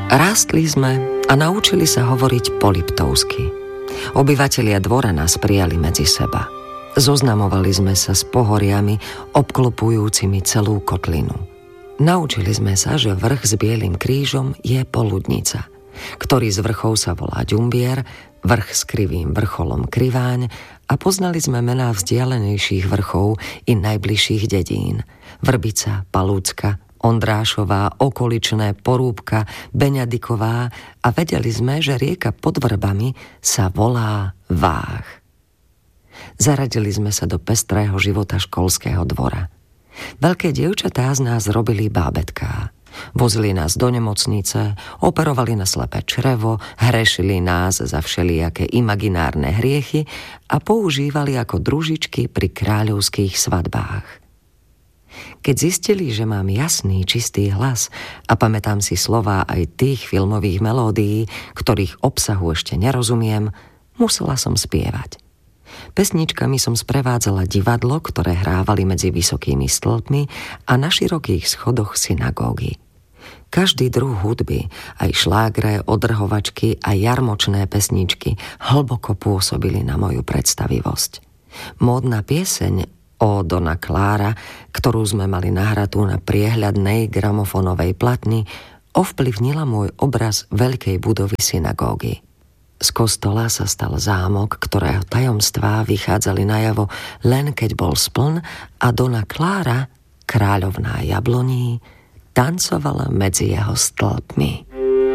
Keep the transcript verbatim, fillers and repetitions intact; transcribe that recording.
Rástli sme a naučili sa hovoriť po liptovsky. Obyvatelia dvora nás prijali medzi seba. Zoznamovali sme sa s pohoriami, obklopujúcimi celú kotlinu. Naučili sme sa, že vrch s bielým krížom je Poludnica, ktorý z vrchov sa volá Ďumbier, vrch s krivým vrcholom Kriváň, a poznali sme mená vzdialenejších vrchov i najbližších dedín: Vrbica, Palúcka, Ondrášová, Okoličné, Porúbka, Beňadiková, a vedeli sme, že rieka pod Vrbami sa volá Váh. Zaradili sme sa do pestrého života školského dvora. Veľké dievčatá z nás robili bábätká. Vozili nás do nemocnice, operovali na slepé črevo, hrešili nás za všelijaké imaginárne hriechy a používali ako družičky pri kráľovských svadbách. Keď zistili, že mám jasný, čistý hlas a pamätám si slová aj tých filmových melódií, ktorých obsahu ešte nerozumiem, musela som spievať. Pesničkami som sprevádzala divadlo, ktoré hrávali medzi vysokými stĺpmi a na širokých schodoch synagógy. Každý druh hudby, aj šlágre, odrhovačky a jarmočné pesničky hlboko pôsobili na moju predstavivosť. Módna pieseň O Dona Klára, ktorú sme mali nahratú na priehľadnej gramofónovej platni, ovplyvnila môj obraz veľkej budovy synagógy. Z kostola sa stal zámok, ktorého tajomstvá vychádzali najavo len keď bol spln, a Dona Klára, kráľovná jabloní, tancovala medzi jeho stĺpmi.